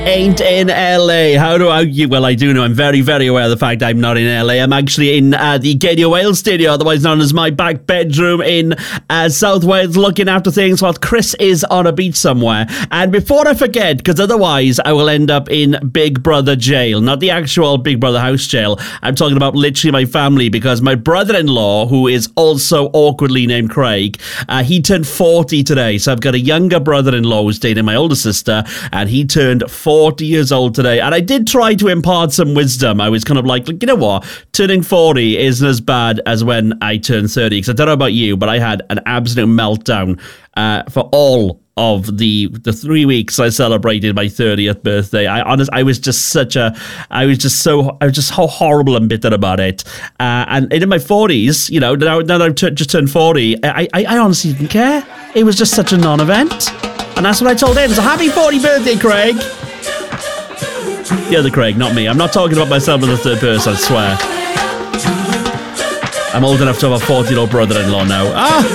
ain't in LA. How do I... Well, I do know. I'm very, very aware of the fact I'm not in LA. I'm actually in the Gaidio Wales studio, otherwise known as my back bedroom in South Wales, looking after things while Chris is on a beach somewhere. And before I forget, because otherwise I will end up in Big Brother jail. Not the actual Big Brother house jail. I'm talking about literally my family, because my brother-in-law, who is also awkwardly named Craig, he turned 40 today. So I've got a younger brother-in-law who's dating my older sister, and he turned 40 years old today. And I did try to impart some wisdom. I was kind of like, you know what? Turning 40 isn't as bad as when I turned 30. Because I don't know about you, but I had an absolute meltdown for all of the 3 weeks I celebrated my 30th birthday. I was just so horrible and bitter about it. And in my 40s, you know, now that I've just turned 40, I honestly didn't care. It was just such a non-event. And that's what I told him. So happy 40th birthday, Craig. The other Craig, not me. I'm not talking about myself in the third person, I swear. I'm old enough to have a 40-year-old brother-in-law now.